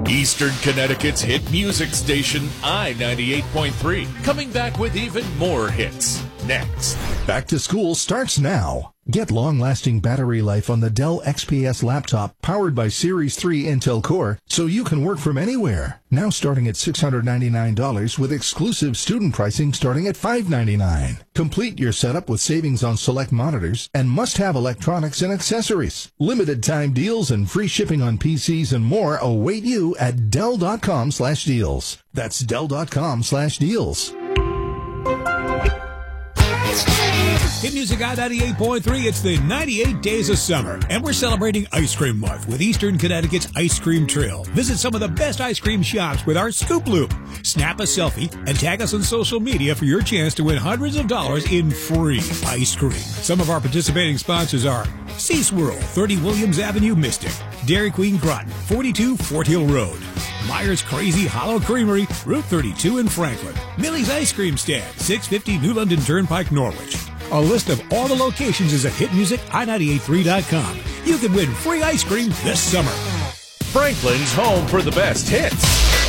Eastern Connecticut's hit music station, I-98.3, coming back with even more hits. Next. Back to school starts now. Get long-lasting battery life on the Dell XPS laptop powered by Series 3 Intel Core so you can work from anywhere. Now starting at $699 with exclusive student pricing starting at $599. Complete your setup with savings on select monitors and must-have electronics and accessories. Limited time deals and free shipping on PCs and more await you at Dell.com/deals. That's Dell.com/deals. Hit Music I-98.3, it's the 98 Days of Summer, and we're celebrating Ice Cream Month with Eastern Connecticut's Ice Cream Trail. Visit some of the best ice cream shops with our Scoop Loop. Snap a selfie and tag us on social media for your chance to win hundreds of dollars in free ice cream. Some of our participating sponsors are Sea Swirl, 30 Williams Avenue, Mystic; Dairy Queen Groton, 42 Fort Hill Road; Myers Crazy Hollow Creamery, Route 32 in Franklin; Millie's Ice Cream Stand, 650 New London Turnpike, Norwich. A list of all the locations is at hitmusici983.com. You can win free ice cream this summer. Franklin's home for the best hits.